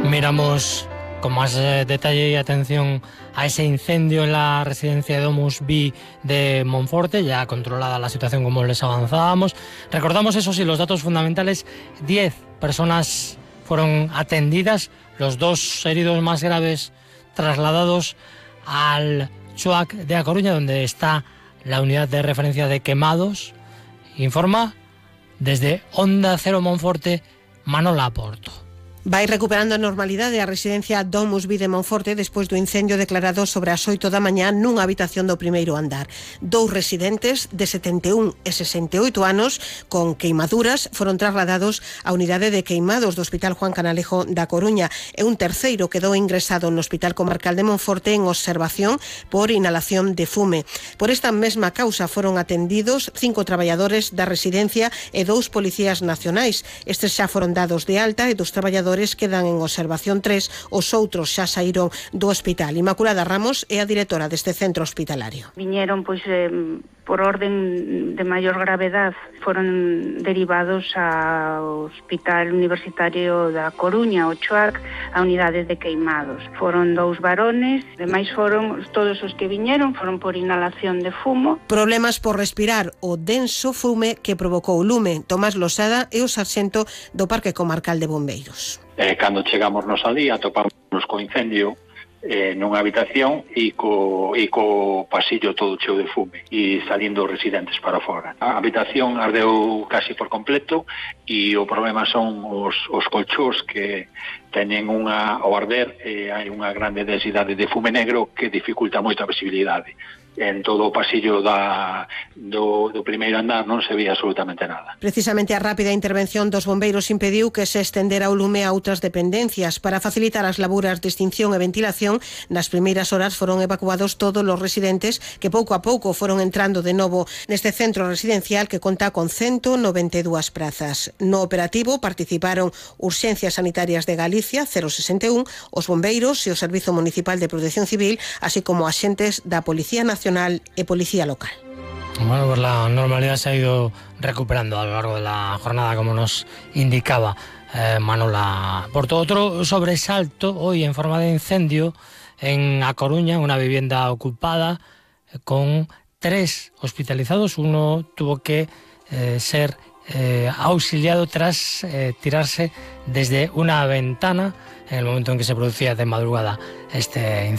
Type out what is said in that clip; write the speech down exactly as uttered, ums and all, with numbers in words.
Miramos con más eh, detalle y atención a ese incendio en la residencia de Domus Vi de Monforte, ya controlada la situación como les avanzábamos. Recordamos, eso sí, los datos fundamentales: diez personas fueron atendidas, los dos heridos más graves trasladados al CHUAC de A Coruña, donde está la unidad de referencia de quemados. Informa desde Onda Cero Monforte Manola Porto. Vai recuperando a normalidade a residencia Domus Vi de Monforte despois do incendio declarado sobre as oito da mañá nunha habitación do primeiro andar. Dous residentes de setenta e un e sesenta e oito anos con queimaduras foron trasladados á unidade de queimados do Hospital Juan Canalejo da Coruña e un terceiro quedou ingresado no Hospital Comarcal de Monforte en observación por inhalación de fume. Por esta mesma causa foron atendidos cinco traballadores da residencia e dous policías nacionais. Estes xa foron dados de alta e dos traballadores quedan en observación tres, os outros xa saíron do hospital. Inmaculada Ramos é a directora deste centro hospitalario. Viñeron, pois, eh, por orden de maior gravedad, foron derivados ao Hospital Universitario da Coruña, o CHUAC, a unidade de queimados. Foron dous varones, demais foron todos os que viñeron, foron por inhalación de fumo. Problemas por respirar o denso fume que provocou o lume. Tomás Losada é o sarxento do Parque Comarcal de Bombeiros. Eh, cando chegamos nos alí, atopamos co incendio eh, nunha habitación e co, e co pasillo todo cheo de fume e salindo residentes para fora. A habitación ardeu casi por completo e o problema son os, os colchós que teñen unha, ao arder, eh, hai unha grande densidade de fume negro que dificulta moito a visibilidade. En todo o pasillo da, do, do primeiro andar non se vía absolutamente nada. Precisamente a rápida intervención dos bombeiros impediu que se estendera o lume a outras dependencias. Para facilitar as laburas de extinción e ventilación, nas primeiras horas foron evacuados todos os residentes que pouco a pouco foron entrando de novo neste centro residencial que conta con ciento noventa e dúas prazas. No operativo participaron Urxencias Sanitarias de Galicia, cero sesenta e un, os bombeiros e o Servizo Municipal de Protección Civil, así como axentes da Policía Nacional e Policía Local. Bueno, pues la normalidad se ha ido recuperando a lo largo de la jornada, como nos indicaba eh, Manola Porto. Otro sobresalto hoy en forma de incendio en A Coruña, una vivienda ocupada con tres hospitalizados. Uno tuvo que eh, ser eh, auxiliado tras eh, tirarse desde una ventana en el momento en que se producía de madrugada este incendio.